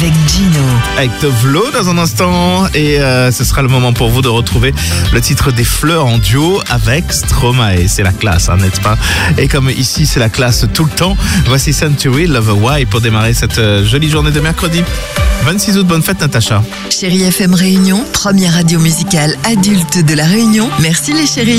avec Gino. Avec Tovlo dans un instant et ce sera le moment pour vous de retrouver le titre des Fleurs en duo avec Stromae. C'est la classe, n'est-ce pas? Et comme ici c'est la classe tout le temps, voici Century Love Why pour démarrer cette jolie journée de mercredi 26 août. Bonne fête Natacha. Chérie FM Réunion, première radio musicale adulte de la Réunion. Merci les chéris.